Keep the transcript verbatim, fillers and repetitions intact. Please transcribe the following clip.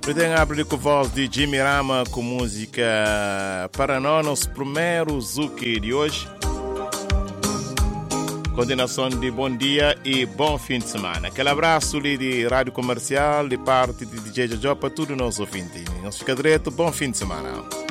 Pretendo abrir com a voz de Jimmy Rama com música para nós, nosso primeiro Zuki de hoje. Continuação de bom dia e bom fim de semana. Aquele abraço ali de Rádio Comercial, de parte de D J Jojo para todos os nossos ouvintes. Nós fica direto, bom fim de semana.